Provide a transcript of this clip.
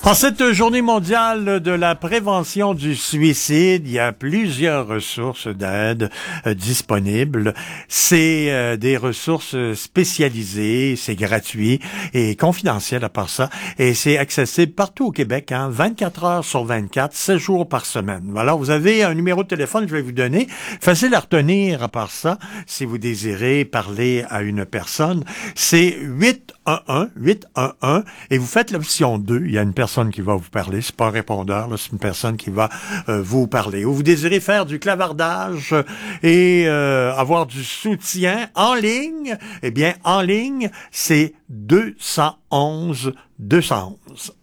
En cette journée mondiale de la prévention du suicide, il y a plusieurs ressources d'aide disponibles. C'est des ressources spécialisées, c'est gratuit et confidentiel à part ça. Et c'est accessible partout au Québec, 24 heures sur 24, 7 jours par semaine. Alors, vous avez un numéro de téléphone que je vais vous donner. Facile à retenir à part ça, si vous désirez parler à une personne. C'est 811 et vous faites l'option 2. Il y a une personne qui va vous parler. C'est pas un répondeur, là, c'est une personne qui va vous parler. Ou vous désirez faire du clavardage et avoir du soutien en ligne, eh bien, en ligne, c'est 211 211.